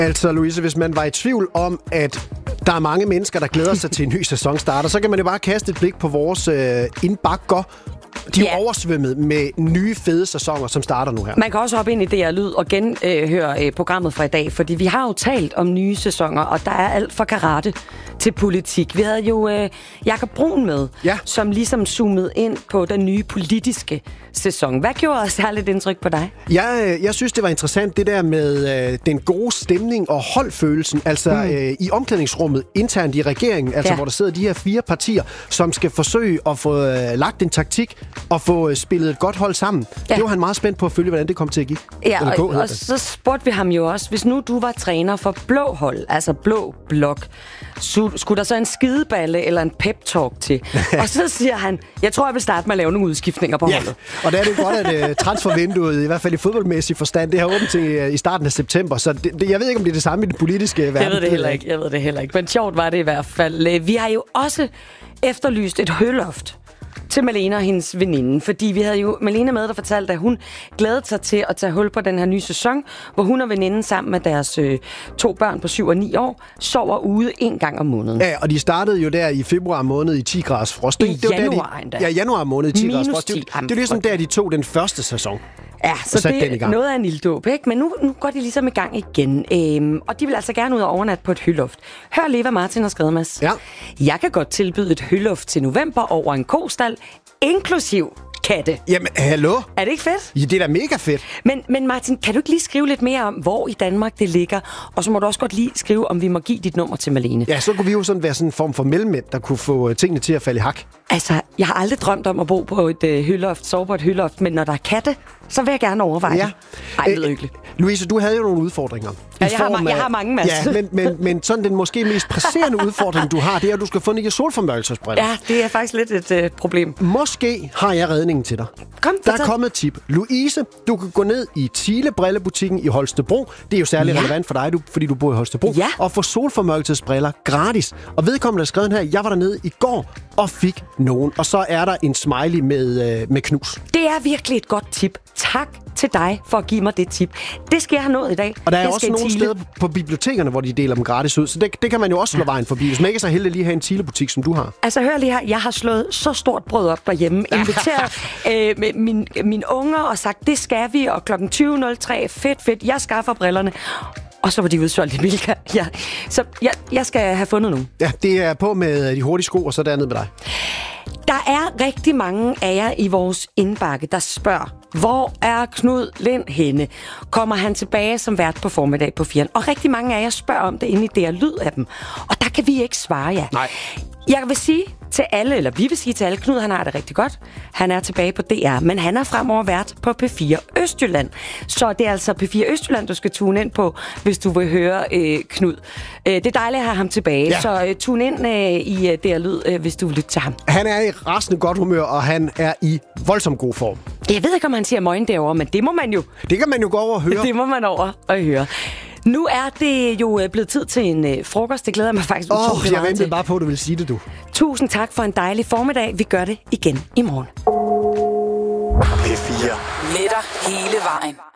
Altså, Louise, hvis man var i tvivl om, at der er mange mennesker, der glæder sig til en ny sæson starter, så kan man jo bare kaste et blik på vores indbakker. De er oversvømmet med nye, fede sæsoner, som starter nu her. Man kan også hoppe ind i DR Lyd og genhøre programmet fra i dag, fordi vi har jo talt om nye sæsoner, og der er alt fra karate til politik. Vi havde jo Jakob Brun med, som ligesom zoomede ind på den nye politiske sæson. Hvad gjorde særligt indtryk på dig? Jeg synes, det var interessant, det der med den gode stemning og holdfølelsen, altså i omklædningsrummet internt i regeringen, altså hvor der sidder de her 4 partier, som skal forsøge at få lagt en taktik og få spillet et godt hold sammen. Ja. Det var han meget spændt på at følge, hvordan det kom til at give. Ja, og så spurgte vi ham jo også, hvis nu du var træner for blå hold, altså blå blok, skulle der så en skideballe eller en pep-talk til? Og så siger han, jeg tror, jeg vil starte med at lave nogle udskiftninger på holdet. Og der er det godt, at transfervinduet, i hvert fald i fodboldmæssig forstand, det har åbent til i starten af september, så jeg ved ikke, om det er det samme i den politiske verden. Jeg ved det heller ikke. Men sjovt var det i hvert fald. Vi har jo også efterlyst et høloft til Malene og hendes veninde, fordi vi havde jo Malene med, der fortalte, at hun glædede sig til at tage hul på den her nye sæson, hvor hun og veninden sammen med deres 2 børn på 7 og 9 år sover ude 1 gang om måneden. Ja, og de startede jo der i februar måned i 10 graders frost. Januar måned i 10 graders frost. Det er ligesom der, de tog den første sæson. Ja, så det er noget af en ilddåb, ikke? Men nu går de ligesom i gang igen. Og de vil altså gerne ud og overnatte på et høloft. Hør lige, hvad Martin har skrevet, Mads. Ja. Jeg kan godt tilbyde et høloft til november over en kostal, inklusiv katte. Jamen, hallo? Er det ikke fedt? Ja, det er da mega fedt. Men Martin, kan du ikke lige skrive lidt mere om, hvor i Danmark det ligger? Og så må du også godt lige skrive, om vi må give dit nummer til Malene. Ja, så kunne vi jo sådan være sådan en form for mellemmænd, der kunne få tingene til at falde i hak. Altså, jeg har aldrig drømt om at bo på et høloft, sove på et høloft, men når der er katte, så vil jeg gerne overveje det. Ej, det lyder hyggeligt. Louise, du havde jo nogle udfordringer. Ja, jeg har mange, Mads. Ja, men sådan den måske mest presserende udfordring, du har, det er, at du skal få nye solformørkelsesbriller. Ja, det er faktisk lidt et problem. Måske har jeg redningen til dig. Der er kommet et tip. Louise, du kan gå ned i Thiele Brillebutikken i Holstebro. Det er jo særlig relevant for dig, fordi du bor i Holstebro. Ja. Og få solformørkelsesbriller gratis. Og vedkommende har skrevet her, jeg var dernede i går og fik nogen. Og så er der en smiley med knus. Det er virkelig et godt tip. Tak til dig for at give mig det tip. Det skal jeg have nået i dag. Og der er også nogle steder på bibliotekerne, hvor de deler dem gratis ud. Så det kan man jo også slå vejen forbi. Hvis man ikke er så heldig lige at have en Thiele-butik, som du har. Altså hør lige her. Jeg har slået så stort brød op derhjemme. Inviteret mine unger og sagt, det skal vi. Og kl. 20.03. Fedt. Jeg skaffer brillerne. Og så var de udsolgt i Milka. Ja. Så jeg skal have fundet nogen. Ja, det er på med de hurtige sko, og så dernede med dig. Der er rigtig mange af jer i vores indbakke, der spørger, hvor er Knud Lind henne? Kommer han tilbage som vært på formiddag på 4'eren? Og rigtig mange af jer spørger om det inde i DR Lyd af dem. Og der kan vi ikke svare jer. Nej. Jeg vil sige til alle, eller vi vil sige til alle, Knud han har det rigtig godt. Han er tilbage på DR, men han er fremover vært på P4 Østjylland. Så det er altså P4 Østjylland, du skal tune ind på, hvis du vil høre Knud. Det er dejligt at have ham tilbage, så tune ind i DR Lyd, hvis du vil lytte til ham. Han er i rasende godt humør, og han er i voldsomt god form. Jeg ved ikke, om han siger møgen derovre, men det må man jo. Det kan man jo gå over og høre. Det må man over og høre. Nu er det jo blevet tid til en frokost. Det glæder jeg mig faktisk utroligt til. Jeg ventede bare på, at du ville sige det, du. Tusind tak for en dejlig formiddag. Vi gør det igen i morgen. P4. Med dig hele vejen.